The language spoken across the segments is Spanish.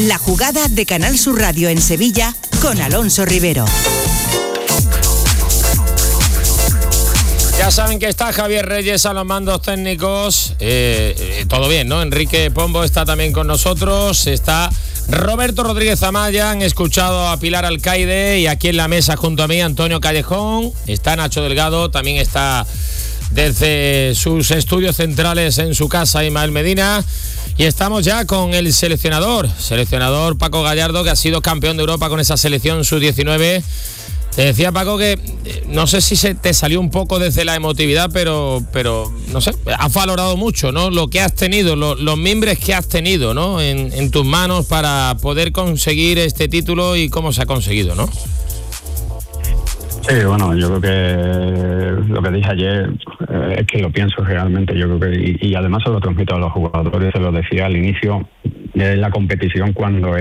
La jugada de Canal Sur Radio en Sevilla con Alonso Rivero. Ya saben que está Javier Reyes a los mandos técnicos. Todo bien, ¿no? Enrique Pombo está también con nosotros. Está Roberto Rodríguez Amaya. Han escuchado a Pilar Alcaide. Y aquí en la mesa junto a mí Antonio Callejón. Está Nacho Delgado. También está desde sus estudios centrales en su casa Ismael Medina. Y estamos ya con el seleccionador Paco Gallardo, que ha sido campeón de Europa con esa selección sub-19. Te decía, Paco, que no sé si se te salió un poco desde la emotividad, pero no sé, has valorado mucho, ¿no? Lo que has tenido, los mimbres que has tenido, ¿no? En tus manos para poder conseguir este título y cómo se ha conseguido, ¿no? Sí, bueno, yo creo que lo que dije ayer es que lo pienso realmente. Yo creo que y además se lo transmito a los jugadores, se lo decía al inicio de la competición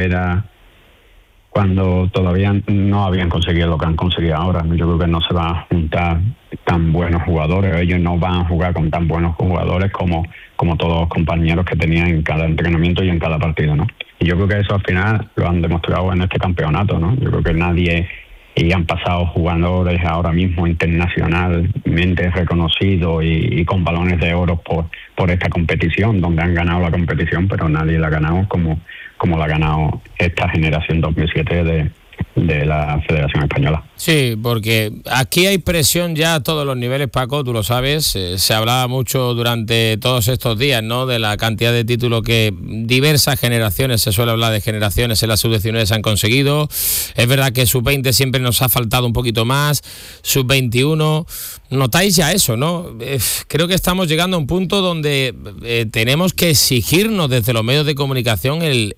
cuando todavía no habían conseguido lo que han conseguido ahora. Yo creo que no se van a juntar tan buenos jugadores, ellos no van a jugar con tan buenos jugadores como todos los compañeros que tenían en cada entrenamiento y en cada partido, ¿no? Y yo creo que eso al final lo han demostrado en este campeonato, ¿no? Yo creo que nadie, y han pasado jugadores ahora mismo internacionalmente reconocidos y con balones de oro por esta competición, donde han ganado la competición, pero nadie la ha ganado como la ha ganado esta generación 2007 de la Federación Española. Sí, porque aquí hay presión ya a todos los niveles, Paco, tú lo sabes. Se hablaba mucho durante todos estos días, ¿no?, de la cantidad de títulos que diversas generaciones, se suele hablar de generaciones, en la sub-19 se han conseguido. Es verdad que sub-20 siempre nos ha faltado un poquito más, sub-21. Notáis ya eso, ¿no? Creo que estamos llegando a un punto donde tenemos que exigirnos desde los medios de comunicación el